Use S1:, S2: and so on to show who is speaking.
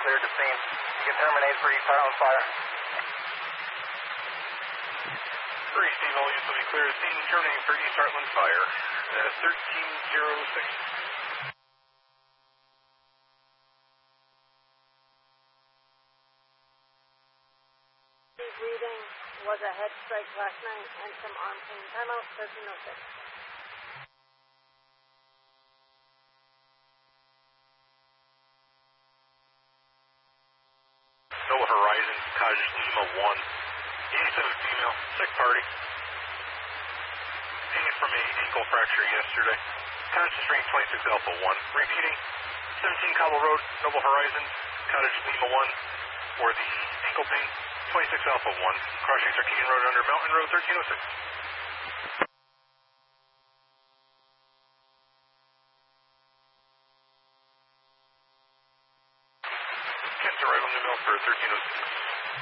S1: cleared the scene. You can terminate for East Heartland Fire.
S2: For East Team, all units will be clear to scene, terminating for East Heartland Fire. 1306.
S3: Reading was a head strike last night and some arm pain. Timeout 1306.
S2: Nova Horizon, Cottage Lima 1. 87 female, sick party. Hanging from a ankle fracture yesterday. Conscious range 26 Alpha 1. Repeating, 17 Cobble Road, Nova Horizon, Cottage Lima 1 for the ankle pain. 26 Alpha 1, crossing Sarkeesian Road under Mountain Road 1306. Kent's arrival, New Mill for 1306.